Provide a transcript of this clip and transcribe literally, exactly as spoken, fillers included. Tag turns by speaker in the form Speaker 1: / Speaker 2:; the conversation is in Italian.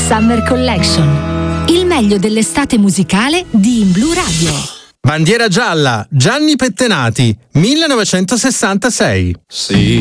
Speaker 1: Summer Collection. Il meglio dell'estate musicale di In Blu Radio.
Speaker 2: Bandiera gialla, Gianni Pettenati, millenovecentosessantasei.
Speaker 3: Sì.